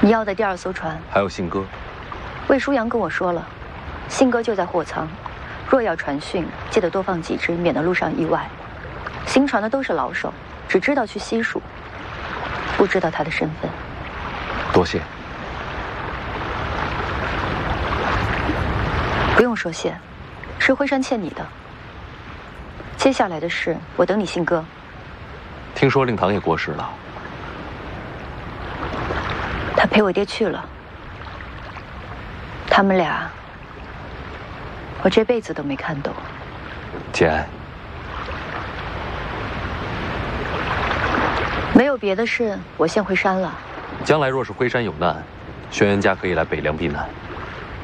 你要的第2艘船， 还有信鸽。 魏舒阳跟我说了，信鸽就在货舱，若要传讯，记得多放几只，免得路上意外。行船的都是老手，只知道去西蜀，不知道他的身份。 多谢。 不用说谢，是辉山欠你的。接下来的事，我等你信鸽。 听说令堂也过世了。 他陪我爹去了。他们俩，我这辈子都没看懂。 节哀。 没有别的事，我先回山了。 将来若是辉山有难，轩辕家可以来北凉避难。